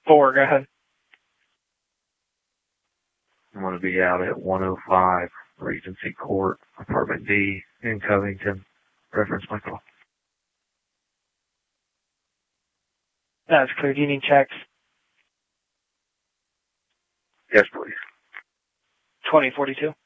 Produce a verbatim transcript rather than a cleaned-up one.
four, go ahead. I'm going to be out at one oh five Regency Court, Apartment D in Covington. Reference my call. That's clear. Do you need checks? Yes, please. twenty forty-two.